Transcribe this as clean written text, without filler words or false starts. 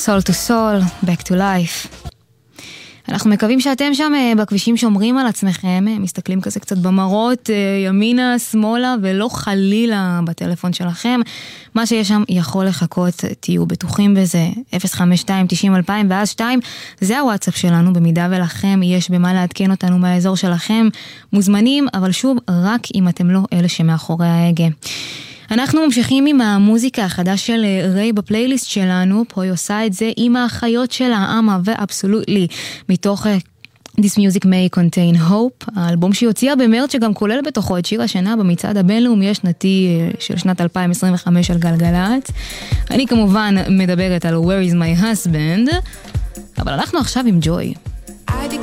Soul to Soul, Back to Life. אנחנו מקווים שאתם שם בכבישים שומרים על עצמכם, מסתכלים כזה קצת במראות, ימינה, שמאלה, ולא חלילה בטלפון שלכם. מה שיש שם יכול לחכות, תהיו בטוחים בזה. 052-90-2000 ואז 2, זה הוואטסאפ שלנו, במידה ולכם יש במה לעדכן אותנו מהאזור שלכם. מוזמנים, אבל שוב, רק אם אתם לא אלה שמאחורי ההגה. אנחנו ממשיכים עם המוזיקה החדש של ריי בפלייליסט שלנו, פה היא עושה את זה עם האחיות שלה, אמה ואבסולוטלי, מתוך This Music May Contain Hope, האלבום שהיא הוציאה במרץ שגם כולל בתוכו את שיר השנה במצעד הבינלאומי השנתי של שנת 2025 על גלגלת. אני כמובן מדברת על Where is my husband, אבל אנחנו עכשיו עם ג'וי.